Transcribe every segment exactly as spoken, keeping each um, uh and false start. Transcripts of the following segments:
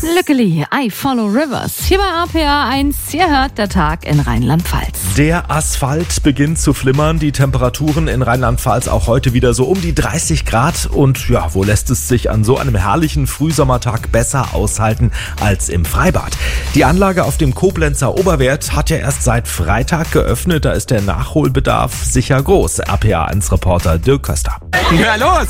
Luckily, I follow rivers. Hier bei A P A eins, ihr hört der Tag in Rheinland-Pfalz. Der Asphalt beginnt zu flimmern, die Temperaturen in Rheinland-Pfalz auch heute wieder so um die dreißig Grad. Und ja, wo lässt es sich an so einem herrlichen Frühsommertag besser aushalten als im Freibad? Die Anlage auf dem Koblenzer Oberwert hat ja erst seit Freitag geöffnet, da ist der Nachholbedarf sicher groß. A P A eins Reporter Dirk Köster. Hör los!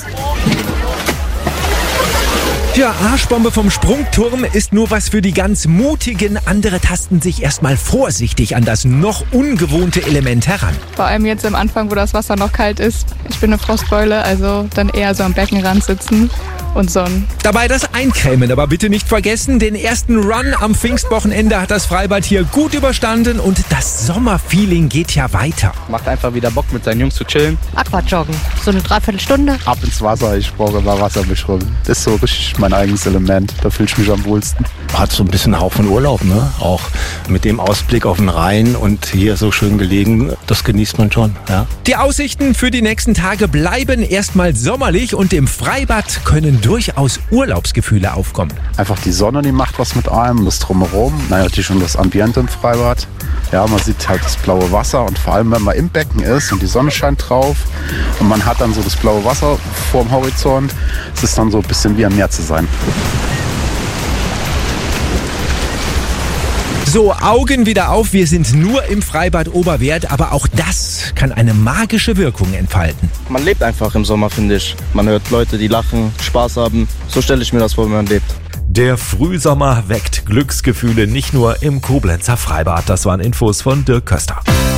Ja, Arschbombe vom Sprungturm ist nur was für die ganz Mutigen. Andere tasten sich erstmal vorsichtig an das noch ungewohnte Element heran. Vor allem jetzt am Anfang, wo das Wasser noch kalt ist. Ich bin eine Frostbeule, also dann eher so am Beckenrand sitzen und sonnen. Dabei das Eincremen, aber bitte nicht vergessen, den ersten Run am Pfingstwochenende hat das Freibad hier gut überstanden und das Sommerfeeling geht ja weiter. Macht einfach wieder Bock, mit seinen Jungs zu chillen. Aquajoggen, so eine Dreiviertelstunde. Ab ins Wasser, ich brauche immer Wasserbeschwimmen. Das ist so richtig mein eigenes Element, da fühle ich mich am wohlsten. Hat so ein bisschen Hauch von Urlaub, ne? Auch mit dem Ausblick auf den Rhein und hier so schön gelegen, das genießt man schon, ja. Die Aussichten für die nächsten Tage bleiben erstmal sommerlich und im Freibad können durchaus Urlaubsgefühle aufkommen. Einfach die Sonne, die macht was mit einem, das Drumherum, naja, natürlich schon das Ambiente im Freibad. Ja, man sieht halt das blaue Wasser und vor allem, wenn man im Becken ist und die Sonne scheint drauf und man hat dann so das blaue Wasser vorm Horizont, es ist dann so ein bisschen wie am Meer zu sein. So, Augen wieder auf, wir sind nur im Freibad Oberwert, aber auch das kann eine magische Wirkung entfalten. Man lebt einfach im Sommer, finde ich. Man hört Leute, die lachen, Spaß haben. So stelle ich mir das vor, wenn man lebt. Der Frühsommer weckt Glücksgefühle nicht nur im Koblenzer Freibad. Das waren Infos von Dirk Köster.